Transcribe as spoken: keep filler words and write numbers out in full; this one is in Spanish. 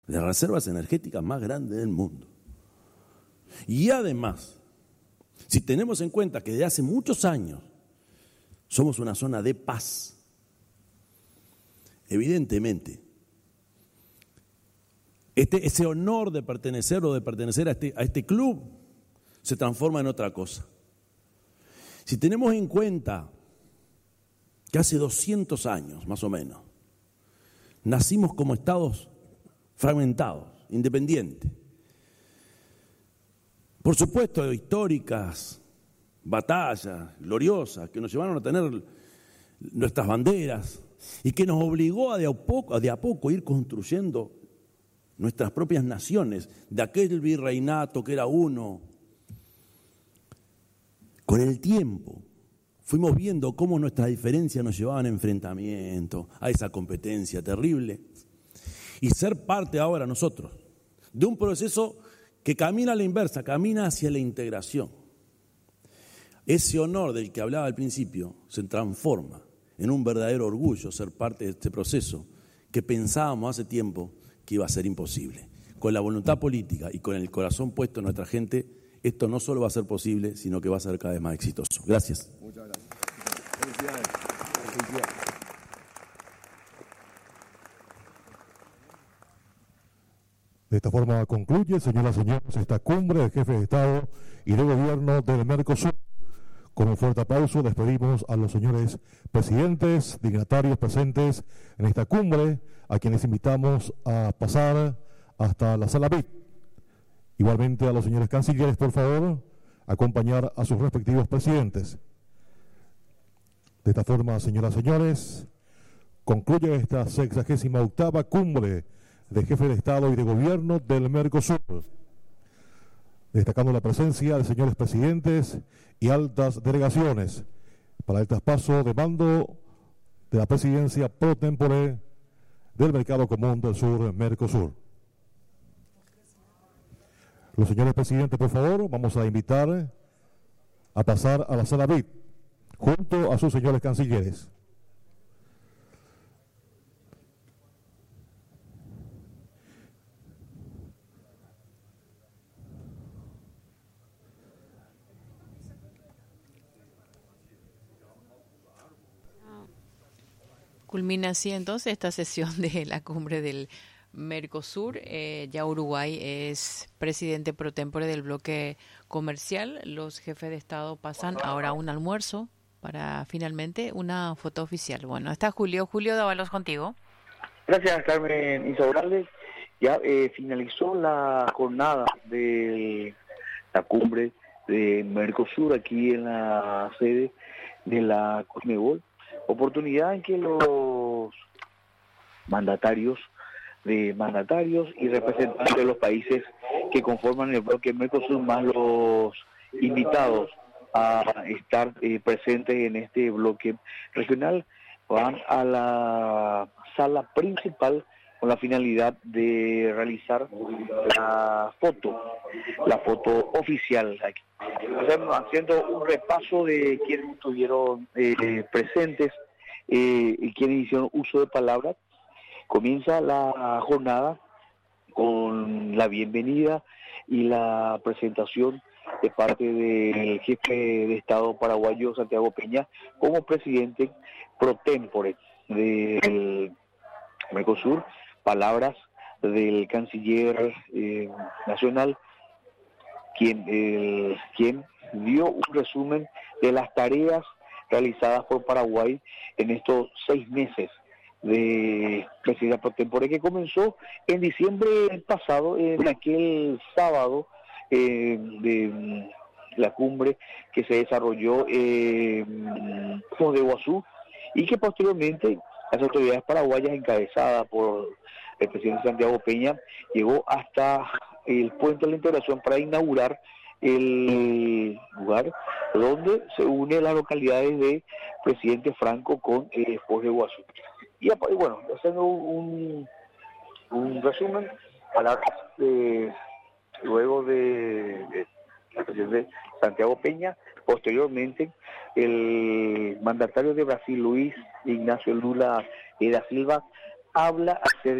de las reservas energéticas más grandes del mundo. Y además, si tenemos en cuenta que desde hace muchos años somos una zona de paz, evidentemente, este, ese honor de pertenecer o de pertenecer a este, a este club se transforma en otra cosa. Si tenemos en cuenta que hace doscientos años, más o menos, nacimos como estados fragmentados, independientes. Por supuesto, históricas, batallas gloriosas que nos llevaron a tener nuestras banderas y que nos obligó a de a poco, a de a poco ir construyendo nuestras propias naciones, de aquel virreinato que era uno. Con el tiempo fuimos viendo cómo nuestras diferencias nos llevaban a enfrentamientos, a esa competencia terrible. Y ser parte ahora nosotros de un proceso que camina a la inversa, camina hacia la integración. Ese honor del que hablaba al principio se transforma en un verdadero orgullo ser parte de este proceso que pensábamos hace tiempo que iba a ser imposible. Con la voluntad política y con el corazón puesto en nuestra gente, esto no solo va a ser posible, sino que va a ser cada vez más exitoso. Gracias. Muchas gracias. Felicidades. Felicidades. De esta forma concluye, señoras y señores, esta cumbre de jefes de Estado y de Gobierno del Mercosur. Con un fuerte aplauso despedimos a los señores presidentes, dignatarios presentes en esta cumbre, a quienes invitamos a pasar hasta la sala V I P. Igualmente a los señores cancilleres, por favor, acompañar a sus respectivos presidentes. De esta forma, señoras y señores, concluye esta sexagésima octava cumbre de jefe de Estado y de Gobierno del Mercosur, destacando la presencia de señores presidentes y altas delegaciones para el traspaso de mando de la presidencia pro tempore del Mercado Común del Sur, Mercosur. Los señores presidentes, por favor, vamos a invitar a pasar a la sala V I P junto a sus señores cancilleres. Culmina así entonces esta sesión de la cumbre del Mercosur. Eh, ya Uruguay es presidente pro tempore del bloque comercial. Los jefes de Estado pasan ahora a un almuerzo para finalmente una foto oficial. Bueno, está Julio. Julio Dávalos, contigo. Gracias, Carmen Insaurralde. Ya eh, finalizó la jornada de la cumbre de Mercosur aquí en la sede de la CONMEBOL. Oportunidad en que los mandatarios de mandatarios y representantes de los países que conforman el bloque Mercosur, más los invitados a estar eh, presentes en este bloque regional, van a la sala principal con la finalidad de realizar la foto, la foto oficial aquí. Estamos haciendo un repaso de quienes estuvieron eh, presentes eh, y quienes hicieron uso de palabras. Comienza la jornada con la bienvenida y la presentación de parte del jefe de Estado paraguayo, Santiago Peña, como presidente pro tempore del Mercosur. Palabras del canciller eh, nacional, quien, eh, quien dio un resumen de las tareas realizadas por Paraguay en estos seis meses de presidencia pro tempore, que comenzó en diciembre pasado, en aquel sábado eh, de la cumbre que se desarrolló en Foz de Iguazú, y que posteriormente las autoridades paraguayas, encabezadas por el presidente Santiago Peña, llegó hasta el puente de la integración para inaugurar el lugar donde se une las localidades de Presidente Franco con eh, Foz de Iguazú. Y bueno, haciendo un, un resumen, palabras de, luego de, de el presidente Santiago Peña. Posteriormente, el mandatario de Brasil, Luis Ignacio Lula da Silva, habla acerca